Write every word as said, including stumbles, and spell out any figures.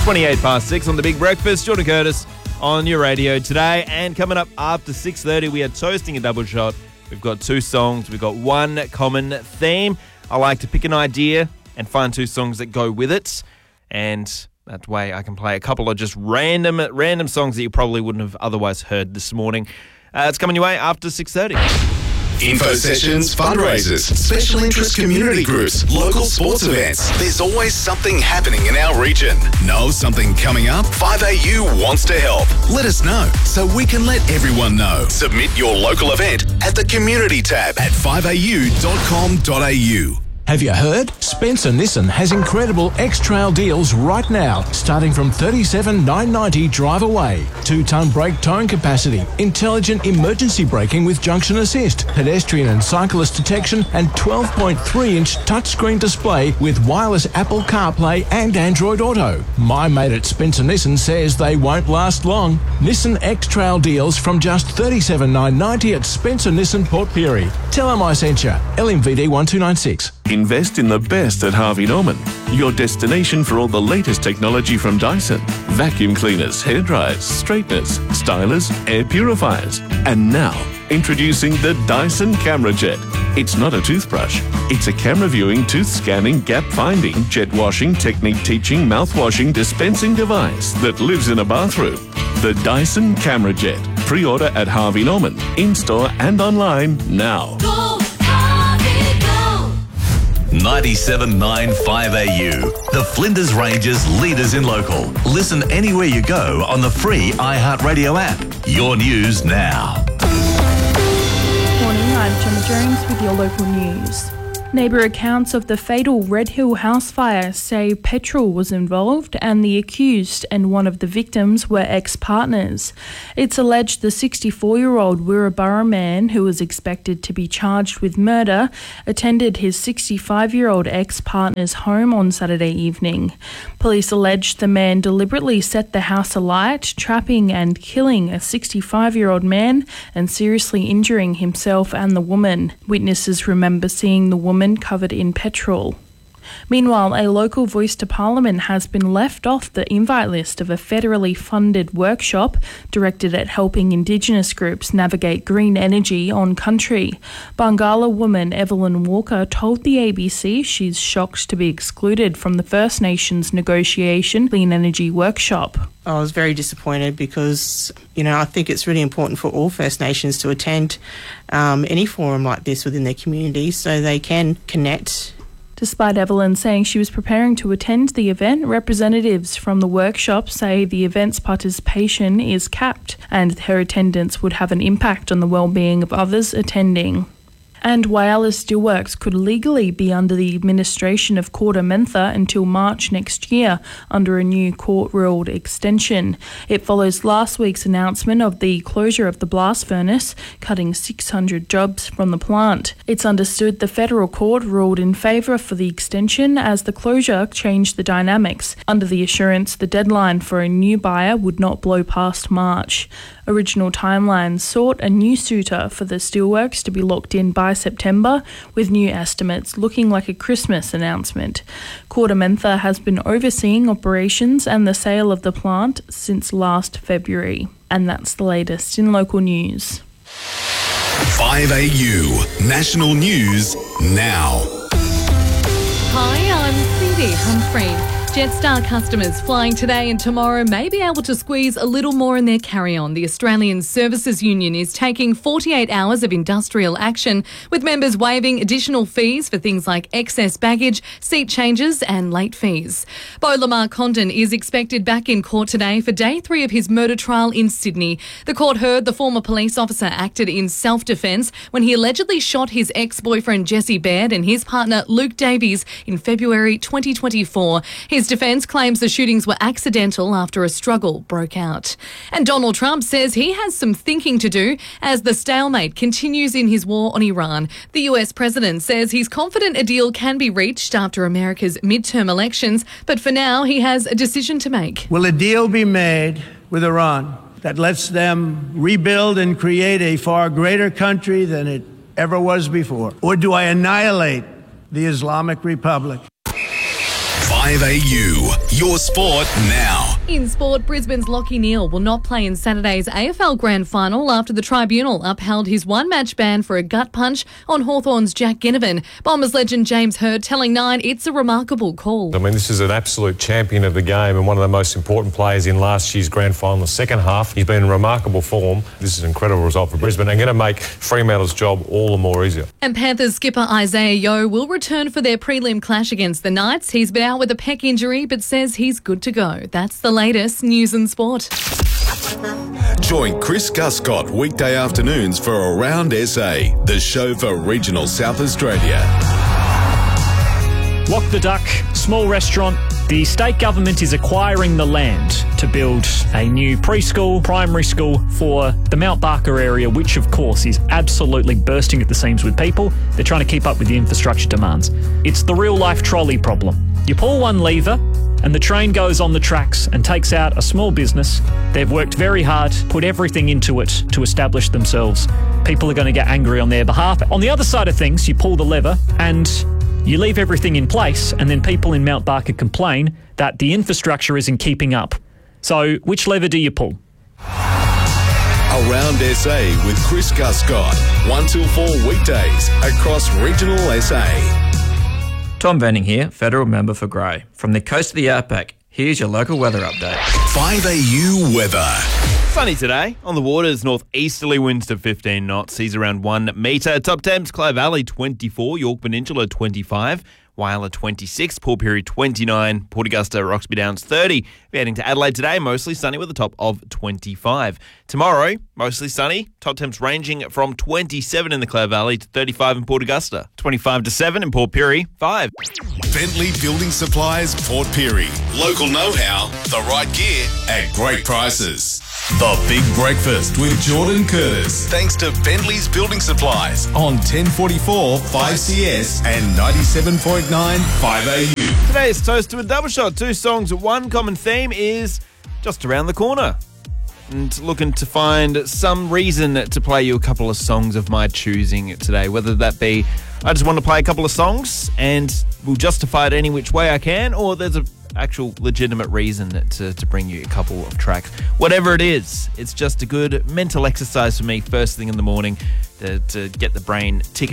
twenty-eight past six on The Big Breakfast. Jordan Curtis on your radio today. And coming up after six thirty, we are toasting a double shot. We've got two songs. We've got one common theme. I like to pick an idea and find two songs that go with it. And that way I can play a couple of just random random songs that you probably wouldn't have otherwise heard this morning. Uh, it's coming your way after six thirty. Info sessions, fundraisers, special interest community groups, local sports events. There's always something happening in our region. Know something coming up? five A U wants to help. Let us know so we can let everyone know. Submit your local event at the community tab at five a u dot com dot a u. Have you heard? Spencer Nissan has incredible X-Trail deals right now, starting from thirty-seven thousand nine hundred ninety dollars drive away. Two-ton brake towing capacity, intelligent emergency braking with junction assist, pedestrian and cyclist detection, and twelve point three inch touchscreen display with wireless Apple CarPlay and Android Auto. My mate at Spencer Nissan says they won't last long. Nissan X-Trail deals from just thirty-seven thousand nine hundred ninety dollars at Spencer Nissan Port Pirie. Tell them I sent you. L M V D one two nine six. Invest in the best at Harvey Norman, your destination for all the latest technology from Dyson. Vacuum cleaners, hairdryers, straighteners, stylers, air purifiers. And now, introducing the Dyson Camera Jet. It's not a toothbrush. It's a camera viewing, tooth scanning, gap finding, jet washing, technique teaching, mouth washing, dispensing device that lives in a bathroom. The Dyson Camera Jet. Pre-order at Harvey Norman, in-store and online now. Go Harvey, go! ninety-seven point nine five A U. The Flinders Ranges leaders in local. Listen anywhere you go on the free iHeartRadio app. Your news now. Morning, I'm Gemma Jones with your local news. Neighbour accounts of the fatal Red Hill house fire say petrol was involved and the accused and one of the victims were ex-partners. It's alleged the sixty-four-year-old Wirraburra man, who was expected to be charged with murder, attended his sixty-five-year-old ex-partner's home on Saturday evening. Police alleged the man deliberately set the house alight, trapping and killing a sixty-five-year-old man and seriously injuring himself and the woman. Witnesses remember seeing the woman covered in petrol. Meanwhile, a local voice to Parliament has been left off the invite list of a federally funded workshop directed at helping Indigenous groups navigate green energy on country. Bangala woman Evelyn Walker told the A B C she's shocked to be excluded from the First Nations negotiation clean energy workshop. I was very disappointed because, you know, I think it's really important for all First Nations to attend um, any forum like this within their community so they can connect. Despite Evelyn saying she was preparing to attend the event, representatives from the workshop say the event's participation is capped and her attendance would have an impact on the well-being of others attending. And Whyalla Steelworks could legally be under the administration of KordaMentha until March next year under a new court-ruled extension. It follows last week's announcement of the closure of the blast furnace, cutting six hundred jobs from the plant. It's understood the federal court ruled in favour for the extension as the closure changed the dynamics, under the assurance the deadline for a new buyer would not blow past March. Original timelines sought a new suitor for the steelworks to be locked in by September, with new estimates looking like a Christmas announcement. KordaMentha has been overseeing operations and the sale of the plant since last February. And that's the latest in local news. five A U National News now. Hi, I'm Cindy Humphrey. Jetstar customers flying today and tomorrow may be able to squeeze a little more in their carry-on. The Australian Services Union is taking forty-eight hours of industrial action, with members waiving additional fees for things like excess baggage, seat changes and late fees. Beau Lamar Condon is expected back in court today for day three of his murder trial in Sydney. The court heard the former police officer acted in self-defence when he allegedly shot his ex-boyfriend Jesse Baird and his partner Luke Davies in February twenty twenty-four. His defence claims the shootings were accidental after a struggle broke out. And Donald Trump says he has some thinking to do as the stalemate continues in his war on Iran. The U S president says he's confident a deal can be reached after America's midterm elections, but for now he has a decision to make. Will a deal be made with Iran that lets them rebuild and create a far greater country than it ever was before? Or do I annihilate the Islamic Republic? five five A U, your sport now. In sport, Brisbane's Lachie Neale will not play in Saturday's A F L Grand Final after the tribunal upheld his one-match ban for a gut punch on Hawthorn's Jack Ginnivan. Bombers legend James Hird telling Nine it's a remarkable call. I mean, this is an absolute champion of the game and one of the most important players in last year's Grand Final, the second half. He's been in remarkable form. This is an incredible result for Brisbane and going to make Fremantle's job all the more easier. And Panthers skipper Isaiah Yeo will return for their prelim clash against the Knights. He's been out with a pec injury but says he's good to go. That's the latest news and sport. Join Chris Guscott weekday afternoons for Around S A, the show for regional South Australia. Walk the Duck, small restaurant. The state government is acquiring the land to build a new preschool, primary school for the Mount Barker area, which of course is absolutely bursting at the seams with people. They're trying to keep up with the infrastructure demands. It's the real life trolley problem. You pull one lever and the train goes on the tracks and takes out a small business. They've worked very hard, put everything into it to establish themselves. People are going to get angry on their behalf. On the other side of things, you pull the lever and you leave everything in place, and then people in Mount Barker complain that the infrastructure isn't keeping up. So which lever do you pull? Around S A with Chris Guscott, one till four weekdays across regional S A. Tom Venning here, Federal Member for Grey. From the coast of the Outback, here's your local weather update. five A U weather. Sunny today. On the waters, northeasterly winds to fifteen knots. Seas around one metre. Top temps, Clare Valley twenty-four, York Peninsula twenty-five, Whyalla twenty-six, Port Pirie twenty-nine, Port Augusta, Roxby Downs thirty. We're heading to Adelaide today, mostly sunny with a top of twenty-five. Tomorrow, mostly sunny. Top temps ranging from twenty-seven in the Clare Valley to thirty-five in Port Augusta. twenty-five to seven in Port Pirie, five. Bentley Building Supplies, Port Pirie. Local know-how, the right gear at great prices. The Big Breakfast with Jordan Curtis. Thanks to Bentley's Building Supplies on ten forty-four five C S and ninety-seven point nine five A U. Today's toast to a double shot. Two songs, one common theme is just around the corner. And looking to find some reason to play you a couple of songs of my choosing today, whether that be I just want to play a couple of songs and we'll justify it any which way I can, or there's a actual legitimate reason to, to bring you a couple of tracks. Whatever it is, it's just a good mental exercise for me first thing in the morning to, to get the brain ticking.